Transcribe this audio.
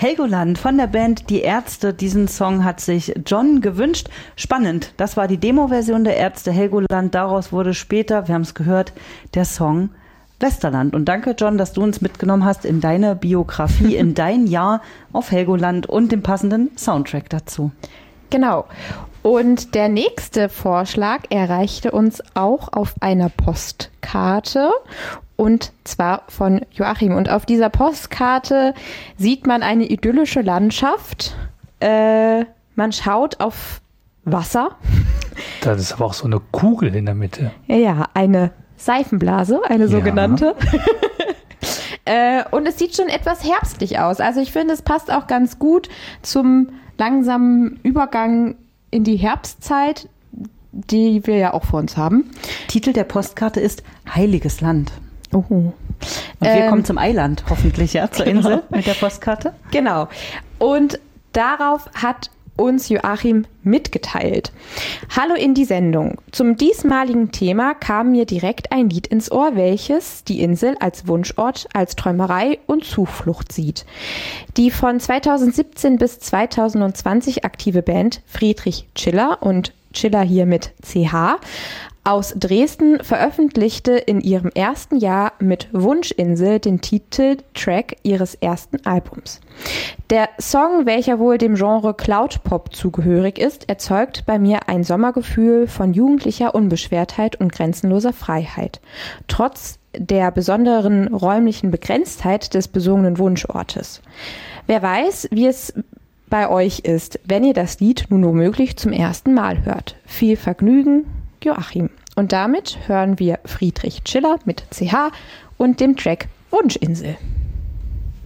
Helgoland von der Band Die Ärzte. Diesen Song hat sich John gewünscht. Spannend, das war die Demo-Version der Ärzte Helgoland. Daraus wurde später, wir haben es gehört, der Song Westerland. Und danke, John, dass du uns mitgenommen hast in deine Biografie, in dein Jahr auf Helgoland und dem passenden Soundtrack dazu. Genau. Und der nächste Vorschlag erreichte uns auch auf einer Postkarte und zwar von Joachim. Und auf dieser Postkarte sieht man eine idyllische Landschaft. Man schaut auf Wasser. Das ist aber auch so eine Kugel in der Mitte. Ja, eine Seifenblase, eine sogenannte. Und es sieht schon etwas herbstlich aus. Also ich finde, es passt auch ganz gut zum langsamen Übergang in die Herbstzeit, die wir ja auch vor uns haben. Titel der Postkarte ist Heiliges Land. Oh. Und wir kommen zum Eiland, hoffentlich, ja, zur Insel mit der Postkarte. Genau. Und darauf hat uns Joachim mitgeteilt. Hallo in die Sendung. Zum diesmaligen Thema kam mir direkt ein Lied ins Ohr, welches die Insel als Wunschort, als Träumerei und Zuflucht sieht. Die von 2017 bis 2020 aktive Band Friedrich Schiller und Schiller hier mit CH aus Dresden veröffentlichte in ihrem ersten Jahr mit Wunschinsel den Titeltrack ihres ersten Albums. Der Song, welcher wohl dem Genre Cloud-Pop zugehörig ist, erzeugt bei mir ein Sommergefühl von jugendlicher Unbeschwertheit und grenzenloser Freiheit. Trotz der besonderen räumlichen Begrenztheit des besungenen Wunschortes. Wer weiß, wie es bei euch ist, wenn ihr das Lied nun womöglich zum ersten Mal hört. Viel Vergnügen, Joachim. Und damit hören wir Friedrich Schiller mit CH und dem Track Wunschinsel.